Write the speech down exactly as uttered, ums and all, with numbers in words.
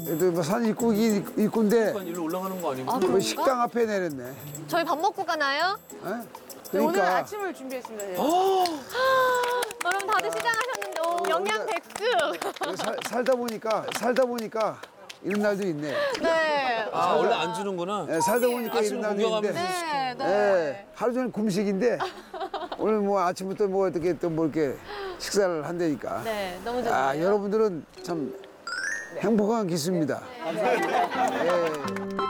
그래도 뭐 산 입구긴 입구인데 일로 올라가는 거 아니고? 아, 뭐 그런가? 식당 앞에 내렸네. 저희 밥 먹고 가나요? 어? 네, 오늘 그러니까 아침을 준비했습니다. 네. 여러분 다들 시장하셨는데 오, 영양 백숙. 살, 살다 보니까 살다 보니까 이런 날도 있네. 네. 아, 원래 안 주는구나. 예, 살다 보니까 아침 이런 날도 구경하면서 있는데. 네, 네. 예, 하루 종일 kum식인데 오늘 뭐 아침부터 뭐 어떻게 또 뭐 이렇게 식사를 한다니까. 네, 너무 좋네요. 아, 여러분들은 참 행복한 기수입니다. 예.